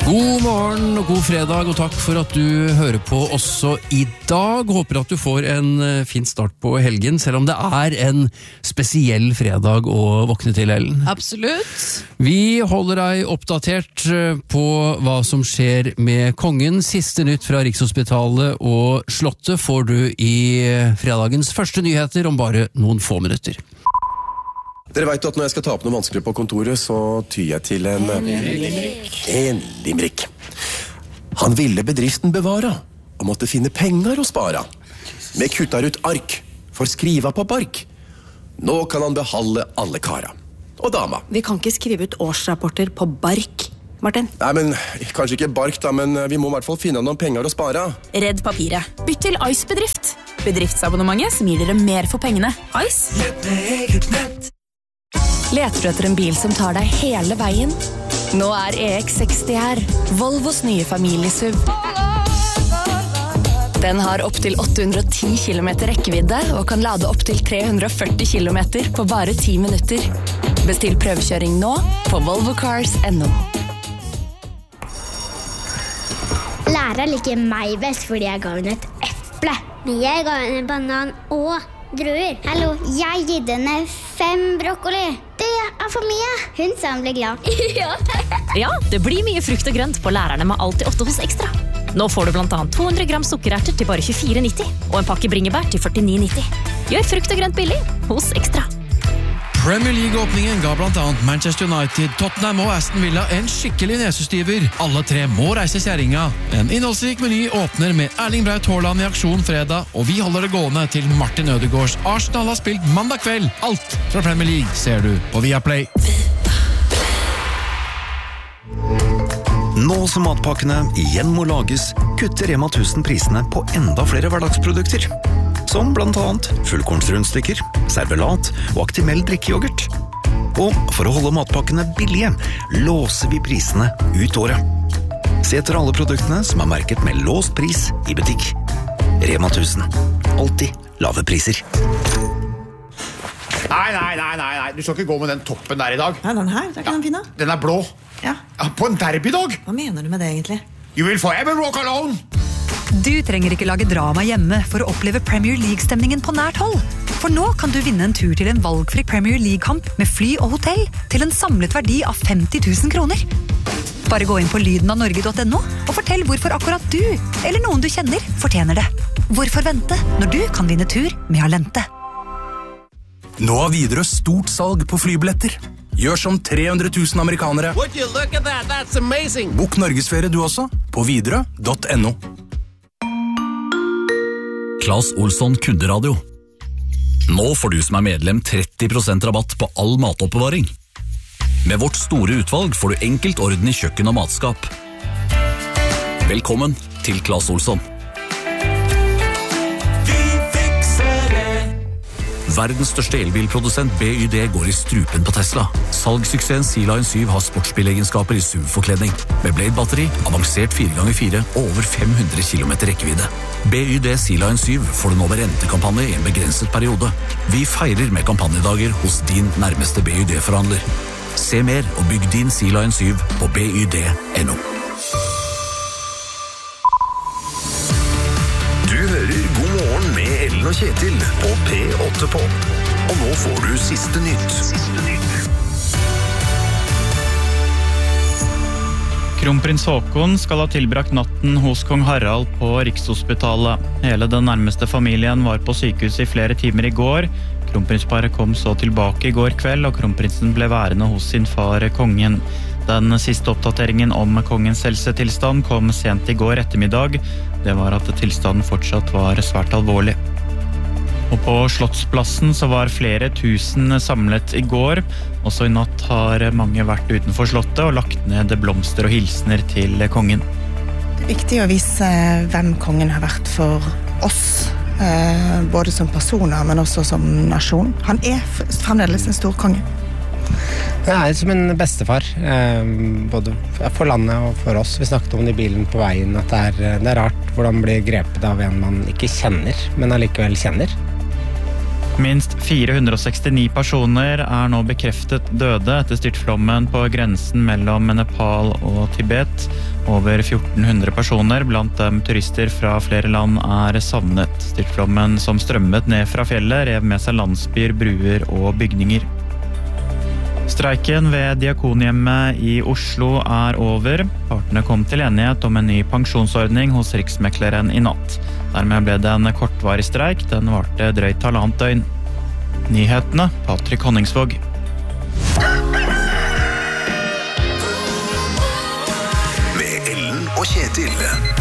God morgen og god fredag, og takk for at du hører på også i dag. Håper at du får en fin start på helgen, selv om det er en spesiell fredag å våkne til, Ellen. Absolutt. Vi holder deg oppdatert på hva som skjer med kongen. Siste nytt fra Rikshospitalet og Slottet får du i fredagens første nyheter om bare noen få minutter. Dere vet at når jeg skal ta opp noe vanskelig på kontoret, så tyr jeg til en limerick. Han ville bedriften bevare, og måtte finne penger å spare. Med kuttar ut ark, for skriva på bark. Nå kan han beholde alle kara. Og dama. Vi kan ikke skrive ut årsrapporter på bark, Martin. Nei, men kanskje ikke bark da, men vi må i hvert fall finne noen penger å spare. Redd papiret. Bytt til Ice-bedrift. Bedriftsabonnementet som gir dere mer for pengene. Ice. Lett med eget nett. Leter du etter en bil som tar deg hele veien? Nå er EX60 her, Volvos nye familiesuv. Den har opp til 810 km rekkevidde og kan lade opp til 340 km på bare 10 minutter. Bestill prøvekjøring nå på volvocars.no. Læreren liker meg best fordi jeg ga henne et eple. Men jeg ga henne en banan og druer. Hallo, jeg gitt henne 5 brokkoli. Det er for mye. Hun sa hun ble glad. Ja, det blir mye frukt og grønt på lærerne med Alltid 8 hos Ekstra. Nå får du blant annet 200 gram sukkererter til bare 24,90 og en pakke bringebær til 49,90. Gjør frukt og grønt billig hos Ekstra. Premier League-åpningen ga blant annet Manchester United, Tottenham og Aston Villa en skikkelig nesestyver. Alle tre må reise kjæringa. En innholdsrik meny åpner med Erling Braut Haaland i aksjon fredag, og vi holder det gående til Martin Ødegaards Arsenal har spilt mandag kveld. Alt fra Premier League ser du på Viaplay. Nå som matpakkene igjen må lages, kutter Rema 1000 prisene på enda flere hverdagsprodukter. Som blant annet fullkornsrundstykker, servelat og Actimel drikkejoghurt. Og for å holde matpakkene billige, låser vi prisene ut året. Se etter alle produktene som er merket med låst pris i butikk. Rema 1000. Alltid lave priser. Nei, du skal ikke gå med den toppen der i dag. Nei, den her, det er ikke den fine. Den er blå. Ja. På en derbydag. Hva mener du med det egentlig? You will forever walk alone. Du trenger ikke lage drama hjemme for å oppleve Premier League-stemningen på nært hold. For nå kan du vinne en tur til en valgfri Premier League-kamp med fly og hotell til en samlet verdi av 50 000 kroner. Bare gå inn på lydenavnorge.no og fortell hvorfor akkurat du, eller noen du kjenner, fortjener det. Hvorfor vente når du kan vinne tur med Alente? Nå har Widerøe stort salg på flybilletter. Gjør som 300 000 amerikanere. Would you look at that? That's amazing. Bok Norgesferie du også, på widerøe.no. Claes Olsson kunderadio. Nå får du som er medlem 30% rabatt på all matoppbevaring. Med vårt store utvalg får du enkelt orden i kjøkken og matskap. Velkommen til Claes Olsson. Verdens største elbilprodusent BYD går i strupen på Tesla. Salgssuksessen Sea Lion 7 har sportsbilegenskaper i SUV-forkledning. Med Blade-batteri, avansert 4x4 og over 500 km rekkevidde. BYD Sea Lion 7 får du nå ved rentekampanje i en begrenset periode. Vi feirer med kampanjedager hos din nærmeste BYD-forhandler. Se mer og bygg din Sea Lion 7 på byd.no. Du hører God morgen med Ellen og Kjetil på P8 på. Og nå får du siste nytt. Kronprins Haakon skal ha tilbrakt natten hos kong Harald på Rikshospitalet. Hele den nærmeste familien var på sykehuset i flere timer i går. Kronprinsparet kom så tilbake i går kveld, og kronprinsen ble værende hos sin far, kongen. Den siste oppdateringen om kongens helsetilstand kom sent i går ettermiddag. Det var at tilstanden fortsatt var svært alvorlig. Og på Slottsplassen så var flere tusen samlet i går. Også i natt har mange vært utenfor slottet og lagt ned blomster og hilsener til kongen. Det er viktig å vise hvem kongen har vært for oss, både som personer, men også som nasjon. Han er fremdeles en stor konge. Det er som en bestefar, både for landet og for oss. Vi snakket om det i bilen på veien, at det er rart hvordan man blir grepet av en man ikke kjenner, men allikevel kjenner. Minst 469 personer nå bekreftet døde etter styrtflommen på grensen mellom Nepal og Tibet. Over 1400 personer, blant dem turister fra flere land, savnet. Styrtflommen som strømmet ned fra fjellet rev med seg landsbyer, bruer og bygninger. Streiken ved Diakonhjemmet i Oslo over. Partene kom til enighet om en ny pensjonsordning hos Riksmekleren i natt. Dermed ble det en kortvarig streik. Den varte drøyt 1,5 døgn. Nyhetene, Patrick Honningsvåg. Med Ellen og Kjetil.